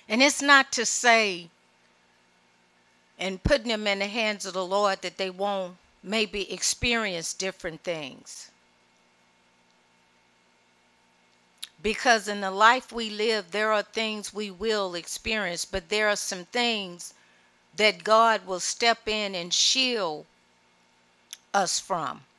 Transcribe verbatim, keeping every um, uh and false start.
And it's not to say and putting them in the hands of the Lord that they won't maybe experience different things. Because in the life we live, there are things we will experience, but there are some things that God will step in and shield us from.